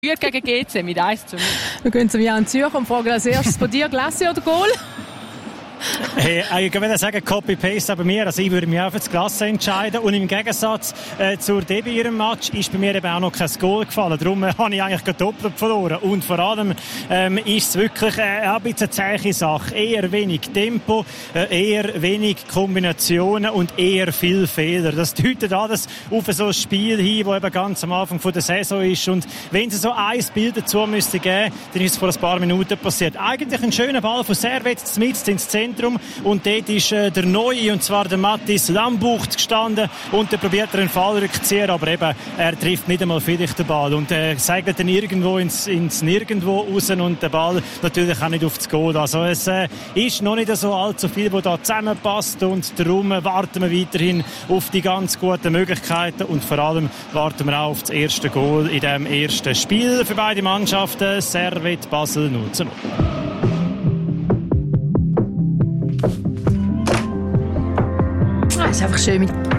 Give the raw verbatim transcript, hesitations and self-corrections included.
Gegen G C mit eins zu null. Wir gehen zum Jan Zürcher und fragen als erstes von dir, Glasse oder Goal? Hey, ich würde sagen, Copy-Paste bei mir. Also ich würde mich auch für das Klasse entscheiden. Und im Gegensatz äh, zur Debbie ihrem Match ist bei mir eben auch noch kein Goal gefallen. Darum äh, habe ich eigentlich doppelt verloren. Und vor allem ähm, ist es wirklich äh, ein bisschen eine zähe Sache. Eher wenig Tempo, äh, eher wenig Kombinationen und eher viel Fehler. Das deutet alles auf so ein Spiel hin, das eben ganz am Anfang der Saison ist. Und wenn es so ein Bild dazu müsste geben, dann ist es vor ein paar Minuten passiert. Eigentlich ein schöner Ball von Servet mitten ins Zentrum. Und dort ist äh, der Neue, und zwar der Mathis Lambucht, gestanden. Und der probiert er einen Fallrückzieher, aber eben, er trifft nicht einmal vielleicht den Ball. Und er äh, segelt dann irgendwo ins, ins Nirgendwo raus und der Ball natürlich auch nicht auf das Goal. Also es äh, ist noch nicht so allzu viel, was da zusammenpasst. Und darum warten wir weiterhin auf die ganz guten Möglichkeiten. Und vor allem warten wir auch auf das erste Goal in diesem ersten Spiel für beide Mannschaften. Servet Basel null zu null. Es ist einfach schön mit